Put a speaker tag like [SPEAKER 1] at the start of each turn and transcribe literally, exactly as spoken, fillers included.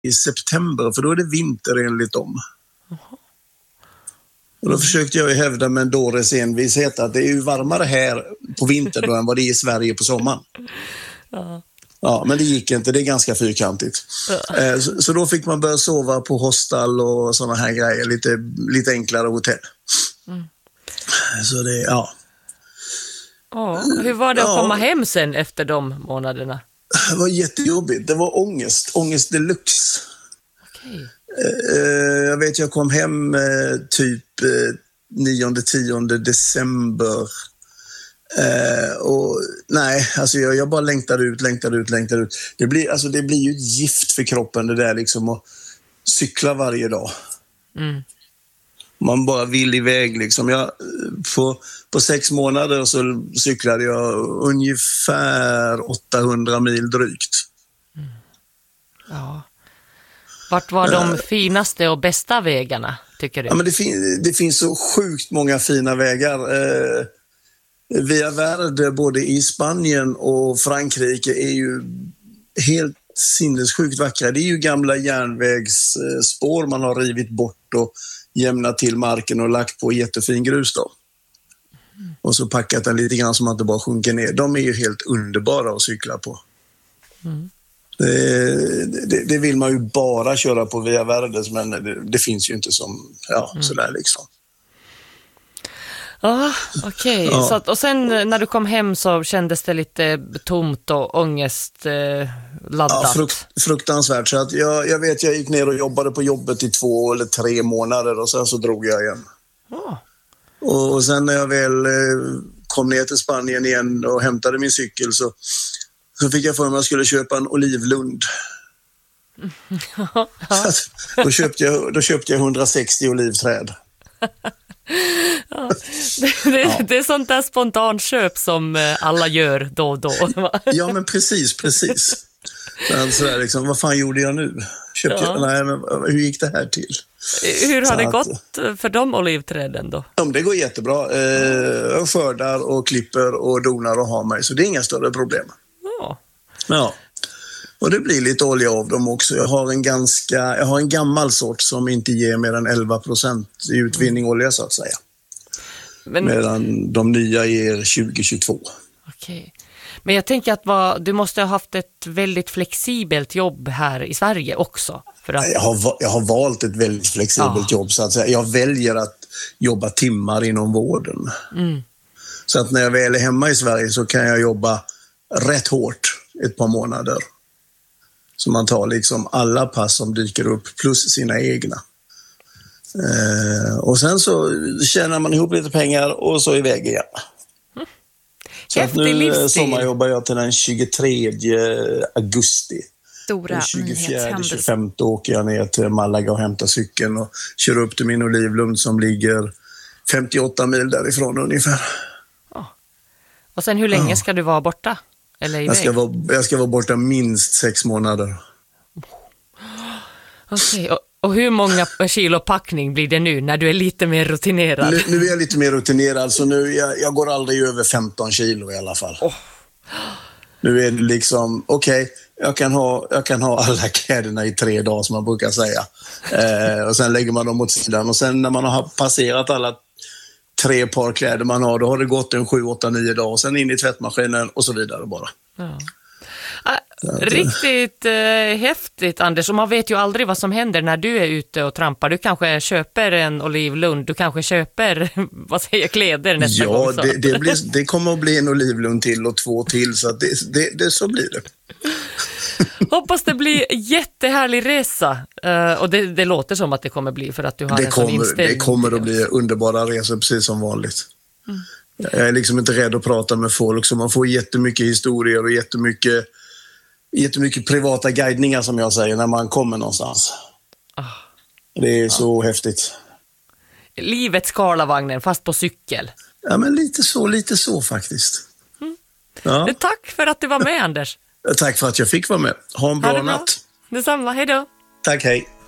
[SPEAKER 1] i september, för då är det vinter enligt dem.
[SPEAKER 2] Jaha.
[SPEAKER 1] Och då försökte jag ju hävda med en dåres envishet att det är ju varmare här på vintern då än vad det är i Sverige på sommaren.
[SPEAKER 2] Ja.
[SPEAKER 1] Ja, men det gick inte. Det är ganska fyrkantigt. Ja. Så, så då fick man börja sova på hostel och sådana här grejer. Lite, lite enklare hotell.
[SPEAKER 2] Mm.
[SPEAKER 1] Så det, ja.
[SPEAKER 2] Ja, hur var det att
[SPEAKER 1] ja.
[SPEAKER 2] komma hem sen efter de månaderna?
[SPEAKER 1] Det var jättejobbigt. Det var ångest. Ångest deluxe.
[SPEAKER 2] Okej.
[SPEAKER 1] Jag vet, jag kom hem typ nionde tionde december. Och nej, alltså jag, jag bara längtade ut, längtade ut, längtade ut. Det blir, alltså det blir ju ett gift för kroppen det där liksom att cykla varje dag.
[SPEAKER 2] Mm.
[SPEAKER 1] Man bara vill iväg liksom. Jag, på, på sex månader så cyklade jag ungefär åttahundra mil drygt.
[SPEAKER 2] Mm. Ja. Vart var de finaste och bästa vägarna, tycker du?
[SPEAKER 1] Ja, men det, fin- det finns så sjukt många fina vägar. Eh, Via Verde, både i Spanien och Frankrike, är ju helt sinnessjukt vackra. Det är ju gamla järnvägsspår man har rivit bort och jämnat till marken och lagt på jättefin grus då. Mm. Och så packat den lite grann så man inte bara sjunker ner. De är ju helt underbara att cykla på. Mm. Det, det, det vill man ju bara köra på Via Verde, men det, det finns ju inte som ja, mm. sådär liksom.
[SPEAKER 2] Ja, okej. Okay. Ja. Och sen när du kom hem så kändes det lite tomt och ångest eh, laddat.
[SPEAKER 1] Ja, frukt, fruktansvärt. Så att jag, jag vet, jag gick ner och jobbade på jobbet i två eller tre månader och sen så drog jag igen.
[SPEAKER 2] Ja.
[SPEAKER 1] Och, och sen när jag väl eh, kom ner till Spanien igen och hämtade min cykel så, så fick jag för mig att jag skulle köpa en olivlund.
[SPEAKER 2] Ja.
[SPEAKER 1] Så då, köpte jag, då köpte jag hundrasextio olivträd.
[SPEAKER 2] Ja, det, det, ja. det är sånt där spontanköp som alla gör då och då.
[SPEAKER 1] Ja, men precis, precis. Så där, liksom, vad fan gjorde jag nu? Köpte ja. jag, nej, men hur gick det här till?
[SPEAKER 2] Hur har så det
[SPEAKER 1] att,
[SPEAKER 2] gått för de olivträden då?
[SPEAKER 1] Ja, det går jättebra. Eh, jag skördar och klipper och donar och har mig, så det är inga större problem.
[SPEAKER 2] Ja.
[SPEAKER 1] Ja. Och det blir lite olja av dem också. Jag har en ganska, jag har en gammal sort som inte ger mer än elva procent i utvinning olja så att säga. Men, medan de nya ger tjugo till tjugotvå.
[SPEAKER 2] Okej. Men jag tänker att vad, du måste ha haft ett väldigt flexibelt jobb här i Sverige också. För att...
[SPEAKER 1] jag, har, jag har valt ett väldigt flexibelt ja. jobb så att säga. Jag väljer att jobba timmar inom vården. Mm. Så att när jag väl är hemma i Sverige så kan jag jobba rätt hårt ett par månader. Så man tar liksom alla pass som dyker upp plus sina egna. Eh, och sen så tjänar man ihop lite pengar och så iväg igen. Mm. Så att nu sommarjobbar jag till den tjugotredje augusti.
[SPEAKER 3] Stora
[SPEAKER 1] den tjugofjärde tjugofemte åker jag ner till Malaga och hämtar cykeln och kör upp till min olivlund som ligger femtioåtta mil därifrån ungefär.
[SPEAKER 2] Oh. Och sen hur länge ja. ska du vara borta? Eller
[SPEAKER 1] jag, ska vara, jag ska vara borta minst sex månader.
[SPEAKER 2] Okej, okay. och, och hur många kilo packning blir det nu när du är lite mer rutinerad?
[SPEAKER 1] Nu, nu är jag lite mer rutinerad, så nu jag, jag går aldrig över femton kilo i alla fall. Oh. Nu är det liksom, okej, okay, jag, kan ha, jag kan ha alla kläderna i tre dagar som man brukar säga. Eh, och sen lägger man dem åt sidan. Och sen när man har passerat alla tre par kläder man har, då har det gått en sju, åtta, nio dagar och sen in i tvättmaskinen och så vidare bara.
[SPEAKER 2] Ja. Äh, riktigt äh, häftigt, Anders, och man vet ju aldrig vad som händer när du är ute och trampar. Du kanske köper en olivlund, du kanske köper vad säger kläder nästa
[SPEAKER 1] ja,
[SPEAKER 2] gång.
[SPEAKER 1] Ja, det, det, blir, det kommer att bli en olivlund till och två till, så att det, det, det, så blir det.
[SPEAKER 2] Hoppas det blir jättehärlig resa. Uh, och det, det låter som att det kommer bli för att du har
[SPEAKER 1] det
[SPEAKER 2] en
[SPEAKER 1] kommer,
[SPEAKER 2] sån inställning.
[SPEAKER 1] Det kommer att bli underbara resor precis som vanligt. Mm. Jag är liksom inte rädd att prata med folk, så man får jättemycket historier och jättemycket, jättemycket privata guidningar som jag säger när man kommer någonstans. Oh. Det är så ja. häftigt.
[SPEAKER 2] Livets Karlavagnen fast på cykel.
[SPEAKER 1] Ja, men lite så, lite så faktiskt.
[SPEAKER 2] Mm. Ja. Tack för att du var med, Anders.
[SPEAKER 1] Tack för att jag fick vara med. Ha en bra, ha natt.
[SPEAKER 2] Detsamma, hej då.
[SPEAKER 1] Tack, hej.